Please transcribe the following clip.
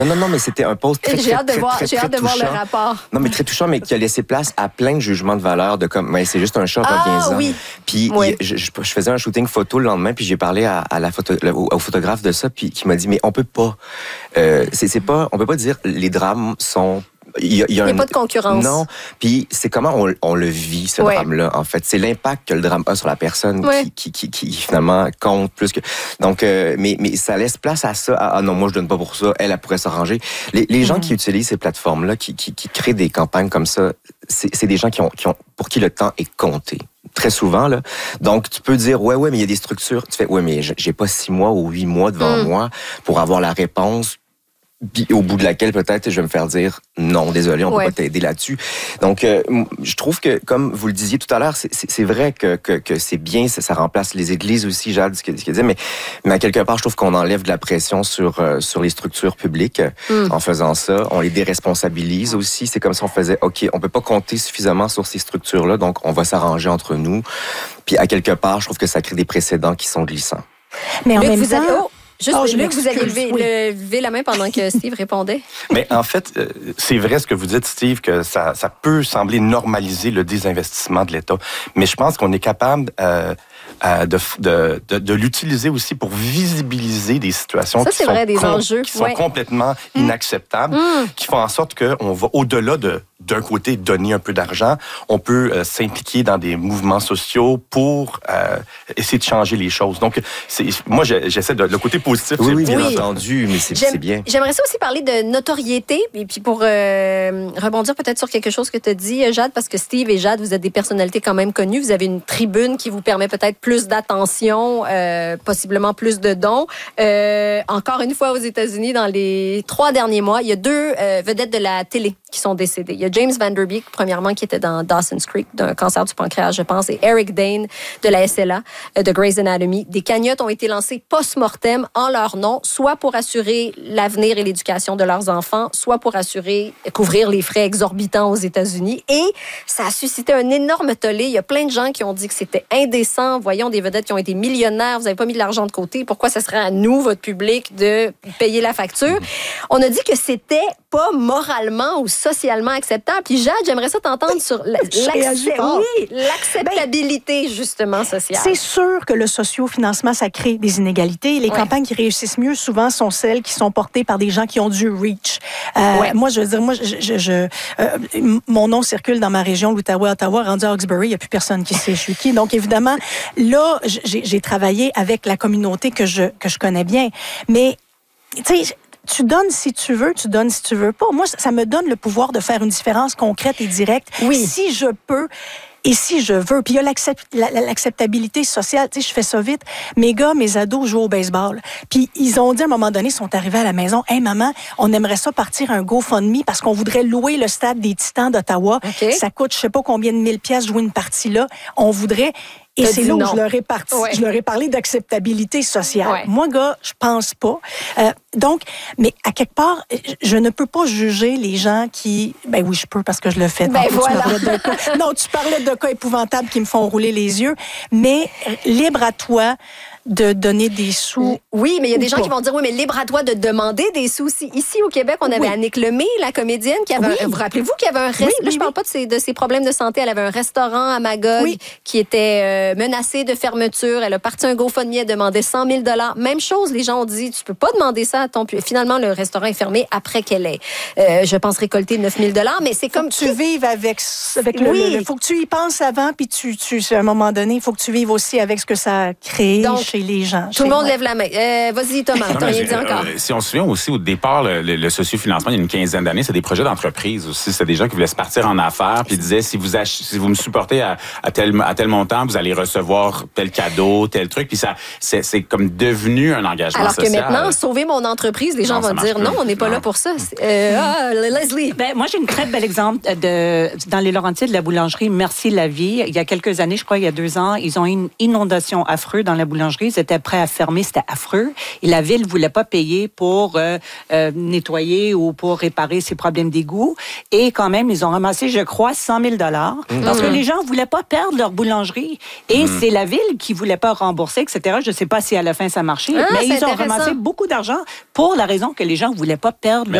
Non, mais c'était un post très, J'ai hâte de voir le touchant. rapport. Non, mais très touchant, mais qui a laissé place à plein de jugements de valeur de comme, mais c'est juste un chat, reviens-en. Oui. Puis Oui. je faisais un shooting photo le lendemain, puis j'ai parlé au photographe de ça, puis qui m'a dit, mais on peut pas, on peut pas dire les drames sont. Il y a pas de concurrence. Non. Puis c'est comment on le vit, ce drame-là, en fait. C'est l'impact que le drame a sur la personne qui finalement compte plus que. Donc, mais ça laisse place à ça. Ah non, moi je donne pas pour ça. Elle pourrait s'arranger. Les gens qui utilisent ces plateformes-là, qui créent des campagnes comme ça, c'est des gens pour qui le temps est compté. Très souvent, là. Donc, tu peux dire, ouais, mais il y a des structures. Tu fais, ouais, mais j'ai pas 6 mois ou 8 mois devant moi pour avoir la réponse. Puis au bout de laquelle, peut-être, je vais me faire dire non, désolé, on peut pas t'aider là-dessus. Donc, je trouve que, comme vous le disiez tout à l'heure, c'est vrai que c'est bien, ça remplace les églises aussi, Jade, ce qu'elle disait, mais à quelque part, je trouve qu'on enlève de la pression sur les structures publiques en faisant ça. On les déresponsabilise aussi. C'est comme si on faisait, OK, on peut pas compter suffisamment sur ces structures-là, donc on va s'arranger entre nous. Puis à quelque part, je trouve que ça crée des précédents qui sont glissants. Mais en même temps... Luc, vous avez levé la main pendant que Steve répondait. Mais en fait, c'est vrai ce que vous dites, Steve, que ça peut sembler normaliser le désinvestissement de l'État. Mais je pense qu'on est capable de l'utiliser aussi pour visibiliser des situations qui sont complètement inacceptables, qui font en sorte qu'on va au-delà d'un côté donner un peu d'argent, on peut s'impliquer dans des mouvements sociaux pour essayer de changer les choses. Donc, moi, j'essaie le côté positif. Oui, bien entendu, mais c'est bien. J'aimerais ça aussi parler de notoriété, et puis pour rebondir peut-être sur quelque chose que tu as dit, Jade, parce que Steve et Jade, vous êtes des personnalités quand même connues, vous avez une tribune qui vous permet peut-être plus d'attention, possiblement plus de dons. Encore une fois, aux États-Unis, dans les 3 derniers mois, il y a 2 vedettes de la télé qui sont décédées. Il y a James Van Der Beek, premièrement, qui était dans Dawson's Creek, d'un cancer du pancréas, je pense, et Eric Dane de la SLA, de Grey's Anatomy. Des cagnottes ont été lancées post-mortem en leur nom, soit pour assurer l'avenir et l'éducation de leurs enfants, soit pour couvrir les frais exorbitants aux États-Unis. Et ça a suscité un énorme tollé. Il y a plein de gens qui ont dit que c'était indécent. Voyons des vedettes qui ont été millionnaires, vous n'avez pas mis de l'argent de côté. Pourquoi ça serait à nous, votre public, de payer la facture? On a dit que c'était pas moralement ou socialement acceptable. Puis Jade, j'aimerais ça t'entendre sur l'acceptabilité, justement, sociale. C'est sûr que le socio-financement, ça crée des inégalités. Les campagnes qui réussissent mieux, souvent, sont celles qui sont portées par des gens qui ont du reach. Moi, je veux dire, mon nom circule dans ma région, l'Outaouais, Ottawa, rendu à Hawkesbury, il n'y a plus personne qui sait je suis qui. Donc, évidemment, là, j'ai travaillé avec la communauté que je connais bien. Mais, tu sais, tu donnes si tu veux, tu donnes si tu veux pas. Moi, ça me donne le pouvoir de faire une différence concrète et directe. Si je peux et si je veux. Puis il y a l'acceptabilité sociale. Tu sais, je fais ça vite. Mes gars, mes ados jouent au baseball. Puis ils ont dit à un moment donné, ils sont arrivés à la maison, « Hey, maman, on aimerait ça partir un GoFundMe parce qu'on voudrait louer le stade des Titans d'Ottawa. Okay. Ça coûte je sais pas combien de 1000 pièces jouer une partie là. On voudrait... » Et c'est là où je leur ai parlé d'acceptabilité sociale. Moi, gars, je pense pas. Donc, mais à quelque part, je ne peux pas juger les gens qui... Ben oui, je peux parce que je le fais. Ben voilà. Tu parlais de cas épouvantables qui me font rouler les yeux, mais libre à toi de donner des sous. Oui, mais il y a des gens qui vont dire, oui, mais libre à toi de demander des sous. Ici, au Québec, on avait Annick Lemay, la comédienne, qui avait vous rappelez-vous qu'il y avait un restaurant, là, je parle pas de ses problèmes de santé, elle avait un restaurant à Magog qui était menacé de fermeture. Elle a parti un GoFundMe, elle demandait 100 000 $. Même chose, les gens ont dit, tu peux pas demander ça à ton... Finalement, le restaurant est fermé après qu'elle ait, je pense, récolté 9 000 $, mais c'est comme... Tu vives avec le... Faut que tu y penses avant, puis à un moment donné, il faut que tu vives aussi avec ce que ça a créé. Donc, chez les gens. Tout le monde lève la main. Vas-y, Thomas, t'as rien dit encore. Si on se souvient aussi, au départ, le sociofinancement, il y a une quinzaine d'années, c'est des projets d'entreprise aussi. C'est des gens qui voulaient se partir en affaires puis disaient, si vous me supportez à tel montant, vous allez recevoir tel cadeau, tel truc. Puis ça, c'est comme devenu un engagement social. Alors que maintenant, sauver mon entreprise, les gens vont dire, non, on n'est pas là pour ça. Leslie. Moi, j'ai une très bel exemple dans les Laurentides de la boulangerie Merci la Vie. Il y a quelques années, je crois, il y a 2 ans, ils ont eu une inondation affreuse dans la boulangerie boulangeries. Ils étaient prêts à fermer. C'était affreux. Et la ville ne voulait pas payer pour nettoyer ou pour réparer ces problèmes d'égout. Et quand même, ils ont ramassé, je crois, 100 000 parce que les gens ne voulaient pas perdre leur boulangerie. Et c'est la ville qui ne voulait pas rembourser, etc. Je ne sais pas si à la fin ça marchait. Mais ils ont ramassé beaucoup d'argent pour la raison que les gens ne voulaient pas perdre leur